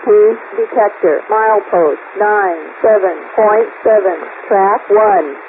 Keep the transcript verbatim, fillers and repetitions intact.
Key detector. Milepost nine seven point seven. Track one.